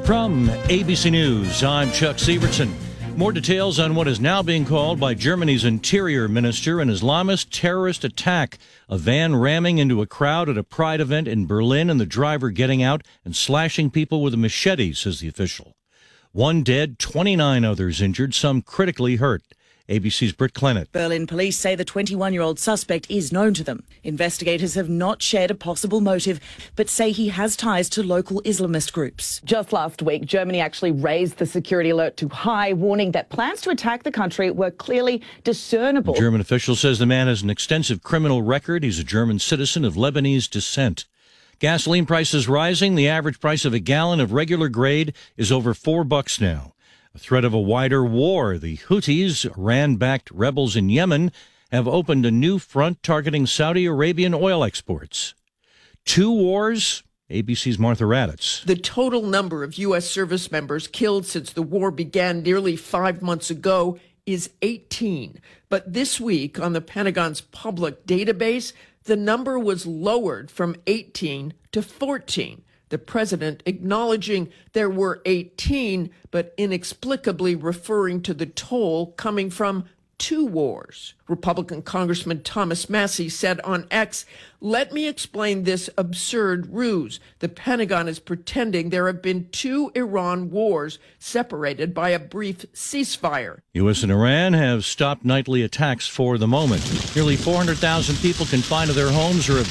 From ABC News, I'm Chuck Sievertson. More details on what is now being called by Germany's interior minister an Islamist terrorist attack. A van ramming into a crowd at a pride event in Berlin and the driver getting out and slashing people with a machete, says the official. 1 dead, 29 others injured, some critically hurt. ABC's Britt Clennett. Berlin police say the 21-year-old suspect is known to them. Investigators have not shared a possible motive, but say he has ties to local Islamist groups. Just last week, Germany actually raised the security alert to high, warning that plans to attack the country were clearly discernible. The German official says the man has an extensive criminal record. He's a German citizen of Lebanese descent. Gasoline prices rising. The average price of a gallon of regular grade is over $4 now. A threat of a wider war. The Houthis, Iran-backed rebels in Yemen, have opened a new front targeting Saudi Arabian oil exports. 2 wars? ABC's Martha Raddatz. The total number of U.S. service members killed since the war began nearly 5 months ago is 18. But this week, on the Pentagon's public database, the number was lowered from 18 to 14. The president acknowledging there were 18, but inexplicably referring to the toll coming from 2 wars. Republican Congressman Thomas Massie said on X, "Let me explain this absurd ruse. The Pentagon is pretending there have been 2 Iran wars separated by a brief ceasefire." U.S. and Iran have stopped nightly attacks for the moment. Nearly 400,000 people confined to their homes or have